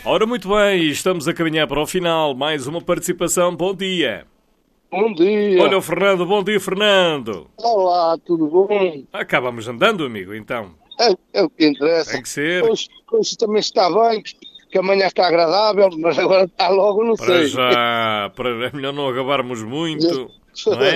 Ora, muito bem, estamos a caminhar para o final. Mais uma participação. Bom dia. Bom dia. Olha o Fernando. Bom dia, Fernando. Olá, tudo bom? Acabamos andando, amigo, então. É o que interessa. Tem que ser. Hoje também está bem, que amanhã está agradável, mas agora está logo, não Para sei. já, é melhor não acabarmos muito, não é?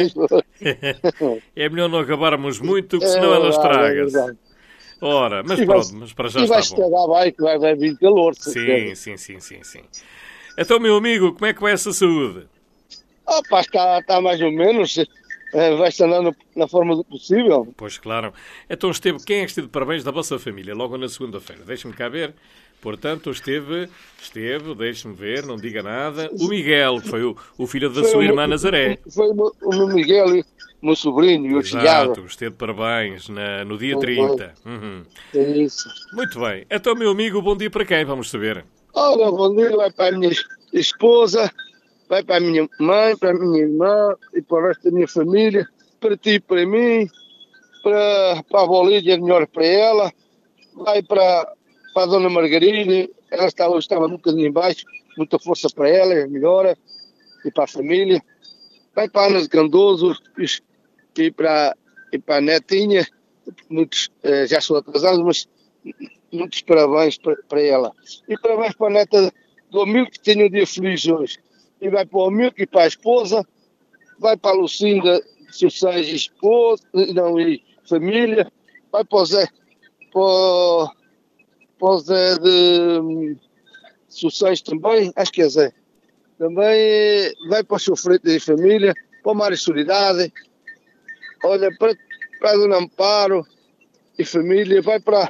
É melhor não acabarmos muito, que senão ela estraga-se. Ora, mas pronto, mas para já está bom. E vai está bom. estragar, vai, que vai vir calor. Sim. Então, meu amigo, como é que vai essa saúde? Opa, está mais ou menos. Vai-se andando na forma do possível. Pois claro. Então quem é que esteve de parabéns da vossa família? Logo na segunda-feira. Deixa-me cá ver. Portanto, esteve, deixe-me ver, não diga nada. O Miguel, que foi o filho da sua irmã Nazaré. Foi o meu Miguel, o meu sobrinho, e o filhado. Exato, esteve de parabéns no dia 30. É isso. Muito bem. Então, meu amigo, bom dia para quem? Vamos saber. Olha, bom dia, vai para a minha esposa, vai para a minha mãe, para a minha irmã e para o resto da minha família, para ti e para mim, para a Bolívia, melhor para ela, vai para a Dona Margarida, ela estava um bocadinho em baixo, muita força para ela, melhora, e para a família, vai para a Ana de Candoso e para a Netinha, muitos já são atrasados, mas muitos parabéns para ela. E parabéns para a neta do Amilco, que tem um dia feliz hoje. E vai para o Amilco e para a esposa, vai para a Lucinda de Sucesso e esposa, não, e família, vai para o Zé, para o Zé de Sucesso também, acho que é Zé. Também vai para o seu Freitas e família, para o Mário Solidade, olha, para a Dona Amparo e família, vai para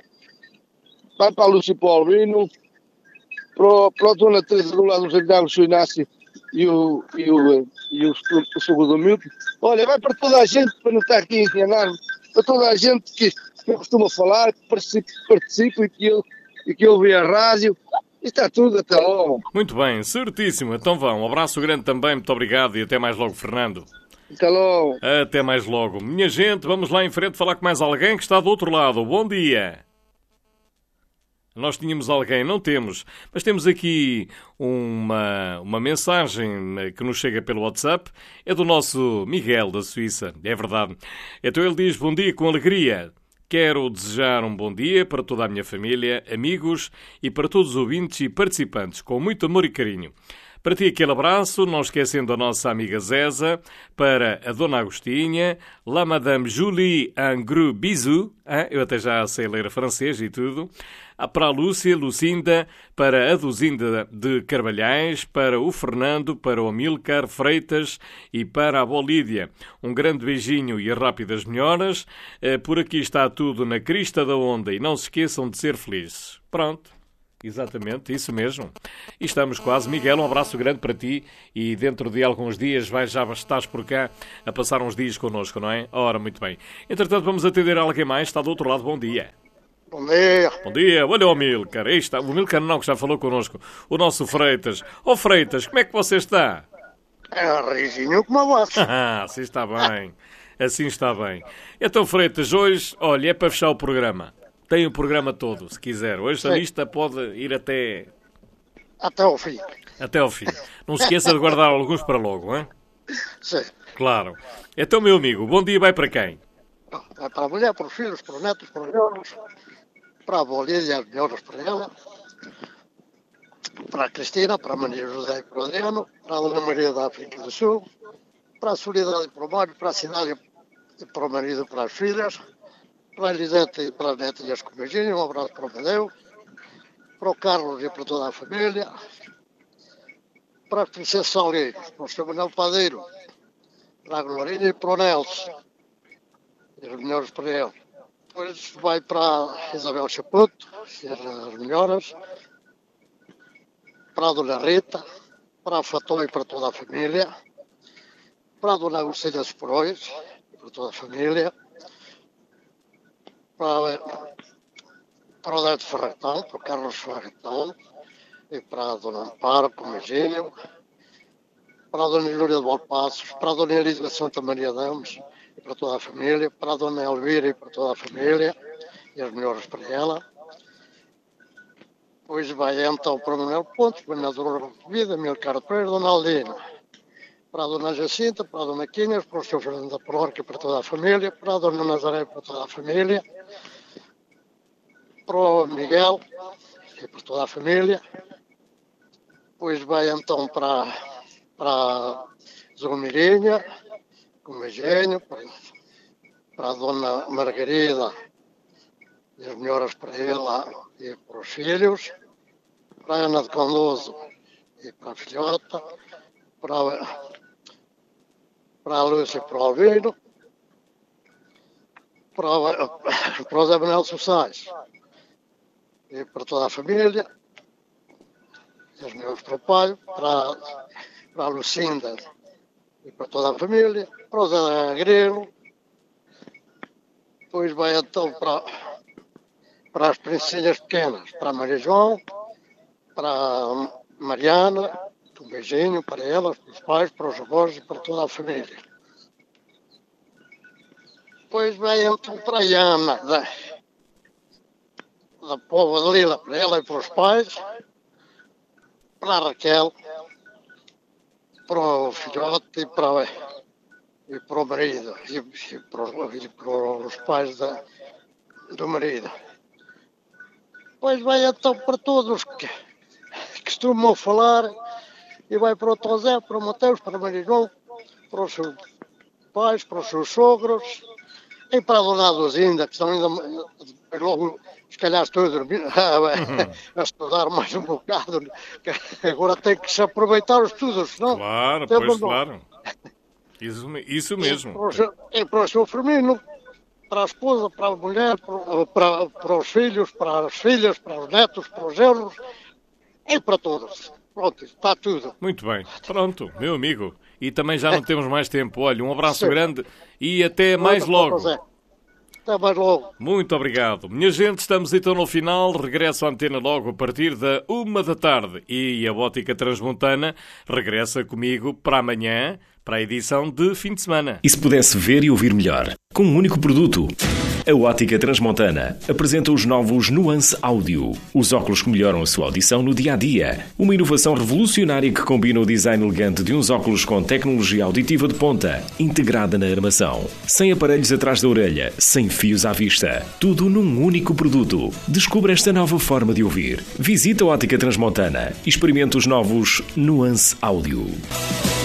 a Lúcia Paulino, para a Dona Teresa do lado do Santiago, o Inácio e o Sr. Domilco. Olha, vai para toda a gente, para não estar aqui a enganar, para toda a gente que costuma falar, que participa e que ouve a rádio. Está tudo, até logo. Muito bem, certíssimo. Então vão. Um abraço grande também, muito obrigado e até mais logo, Fernando. Até logo. Até mais logo. Minha gente, vamos lá em frente falar com mais alguém que está do outro lado. Bom dia. Nós tínhamos alguém, não temos, mas temos aqui uma mensagem que nos chega pelo WhatsApp. É do nosso Miguel, da Suíça, é verdade. Então ele diz, bom dia com alegria. Quero desejar um bom dia para toda a minha família, amigos e para todos os ouvintes e participantes, com muito amor e carinho. Para ti aquele abraço, não esquecendo a nossa amiga Zeza, para a Dona Agostinha, la Madame Julie un gros bisou, eu até já sei ler francês e tudo, para a Lúcia, Lucinda, para a Duzinda de Carvalhais, para o Fernando, para o Amílcar Freitas e para a Bolídia. Um grande beijinho e rápidas melhoras. Por aqui está tudo na crista da onda e não se esqueçam de ser felizes. Pronto. Exatamente, isso mesmo. E estamos quase. Miguel, um abraço grande para ti e dentro de alguns dias já estás por cá a passar uns dias connosco, não é? Ora, muito bem. Entretanto, vamos atender alguém mais. Está do outro lado. Bom dia. Bom dia. Bom dia. Olha o Amílcar. Aí está. O Amílcar não, que já falou connosco. O nosso Freitas. Freitas, como é que você está? É risinho como a vossa. Assim está bem. Assim está bem. Então, Freitas, hoje, olha, é para fechar o programa. Tem o programa todo, se quiser. Hoje a lista pode ir até ao fim. Até ao fim. Não se esqueça de guardar alguns para logo, hein? Sim. Claro. Então, meu amigo, bom dia vai para quem? Vai para a mulher, para os filhos, para os netos, para os netos, para a Bolívia, as melhoras para ela, para a Cristina, para a Maria José e para o Adriano, para a Dona Maria da África do Sul, para a Solidariedade e para o Mário, para a cidade e para o marido e para as filhas, para a Elisete e para a netinhas com beijinho, um abraço para o Madeu, para o Carlos e para toda a família, para a Princesa Salgueiros, para o Sr. Manuel Padeiro, para a Glorinha e para o Nelson, e as melhoras para ele. Depois vai para a Isabel Chaputo, e as melhoras, para a Dona Rita, para a Fató e para toda a família, para a Dona Agostinha Esporões, e para toda a família, para o Neto Ferretão, para o Carlos Ferretão, e para a Dona Amparo, com o Meginho, para a Dona Ilúria de Valpassos, para a Dona Elisa Santa Maria Damos, e para toda a família, para a Dona Elvira e para toda a família, e as melhoras para ela. Pois vai então para o Manuel Pontes, para a minha Dona Vida, Milcar Pereira, Dona Aldina, para a Dona Jacinta, para a Dona Quinhas, para o Sr. Fernando da Porca, para toda a família, para a Dona Nazaré, para toda a família, para o Miguel e para toda a família. Depois vai então para a Zulmirinha, com o beijinho, para a Dona Margarida e as melhoras para ela e para os filhos, para a Ana de Condoso e para a filhota, para a Lúcia e para o Alvino, para o Zé Manuel Sossais e para toda a família, e os meus para o pai, para a Lucinda e para toda a família, para o Zé Grilo. Depois vai então para as princesinhas pequenas, para a Maria João, para a Mariana, um beijinho para elas, para os pais, para os avós e para toda a família. Depois vai então para a Ana, da Póvoa de Lila, para ela e para os pais, para a Raquel, para o filhote e para o marido, e para os pais do marido. Depois vai então para todos que costumam falar, e vai para o Tosé, para o Mateus, para o Maria João, para os seus pais, para os seus sogros, e para a Dona Adozinda, que estão ainda logo, se calhar estou a dormir, a estudar mais um bocado, que agora tem que se aproveitar os estudos, senão... Claro, pois claro. Isso mesmo. E para o seu Firmino, para a esposa, para a mulher, para os filhos, para as filhas, para os netos, para os genros, e para todos. Pronto, está tudo. Muito bem. Pronto, meu amigo. E também já não temos mais tempo. Olha, um abraço grande e até mais logo. Até mais logo. Muito obrigado. Minha gente, estamos então no final. Regresso à antena logo a partir da 13h. E a Ótica Transmontana regressa comigo para amanhã, para a edição de fim de semana. E se pudesse ver e ouvir melhor? Com um único produto. A Ótica Transmontana apresenta os novos Nuance Audio. Os óculos que melhoram a sua audição no dia-a-dia. Uma inovação revolucionária que combina o design elegante de uns óculos com tecnologia auditiva de ponta, integrada na armação. Sem aparelhos atrás da orelha, sem fios à vista. Tudo num único produto. Descubra esta nova forma de ouvir. Visita a Ótica Transmontana e experimente os novos Nuance Audio.